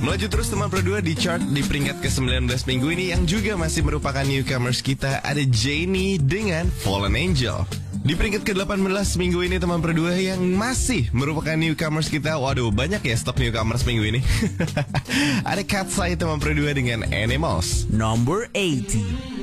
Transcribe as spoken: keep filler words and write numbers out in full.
Melaju terus teman Pro dua di chart di peringkat ke sembilan belas minggu ini yang juga masih merupakan newcomers kita, ada Jennie dengan Fallen Angel. Di peringkat ke delapan belas minggu ini teman Pro dua yang masih merupakan newcomers kita. Waduh, banyak ya stok newcomers minggu ini. Ada Katseye teman Pro dua dengan Animals. Number eighty.